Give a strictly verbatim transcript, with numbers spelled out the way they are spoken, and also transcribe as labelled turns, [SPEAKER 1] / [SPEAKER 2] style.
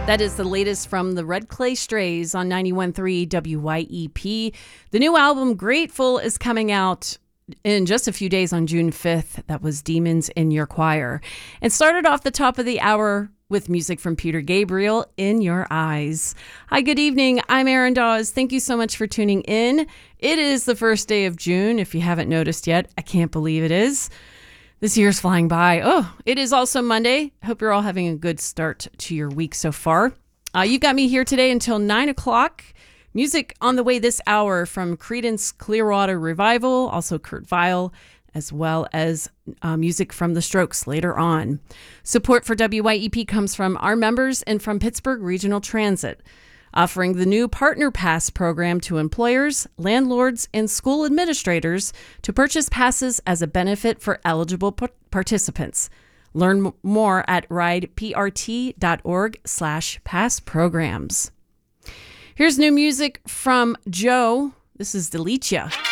[SPEAKER 1] That is the latest from the Red Clay Strays on ninety-one point three W Y E P. The new album, Grateful, is coming out in just a few days on June fifth. That was Demons in Your Choir. And started off the top of the hour with music from Peter Gabriel, In Your Eyes. Hi, good evening. I'm Erin Dawes. Thank you so much for tuning in. It is the first day of June, if you haven't noticed yet. I can't believe it is. This year's flying by. Oh, it is also Monday. Hope you're all having a good start to your week so far. Uh, you've got me here today until nine o'clock. Music on the way this hour from Creedence Clearwater Revival, also Kurt Vile, as well as uh, music from The Strokes later on. Support for W Y E P comes from our members and from Pittsburgh Regional Transit, offering the new Partner Pass program to employers, landlords, and school administrators to purchase passes as a benefit for eligible p- participants. Learn more at rideprt.org slash pass programs. Here's new music from Joe. This is Delicia.